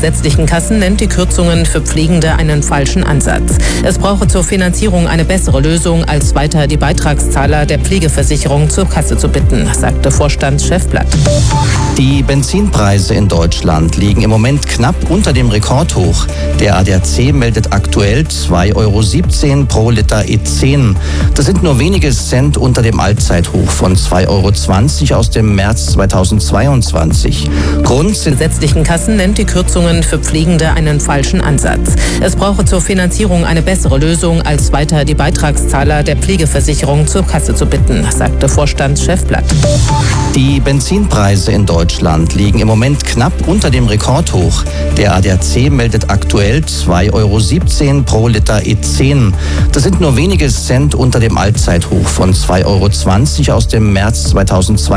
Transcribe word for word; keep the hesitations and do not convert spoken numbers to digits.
gesetzlichen Kassen nennt die Kürzungen für Pflegende einen falschen Ansatz. Es brauche zur Finanzierung eine bessere Lösung, als weiter die Beitragszahler der Pflegeversicherung zur Kasse zu bitten, sagte Vorstandschef Blatt. Die Benzinpreise in Deutschland liegen im Moment knapp unter dem Rekordhoch. Der A D A C meldet aktuell zwei Euro siebzehn pro Liter E zehn. Das sind nur wenige Cent unter dem Allzeithoch von zwei Euro zwanzig aus dem März zweitausendzweiundzwanzig. Grund sind gesetzlichen Kassen nennt die Kürzungen für Pflegende einen falschen Ansatz. Es brauche zur Finanzierung eine bessere Lösung, als weiter die Beitragszahler der Pflegeversicherung zur Kasse zu bitten, sagte Vorstandschef Blatt. Die Benzinpreise in Deutschland liegen im Moment knapp unter dem Rekordhoch. Der A D A C meldet aktuell zwei Euro siebzehn pro Liter E zehn. Das sind nur wenige Cent unter dem Allzeithoch von zwei Euro zwanzig aus dem März zweitausendzweiundzwanzig.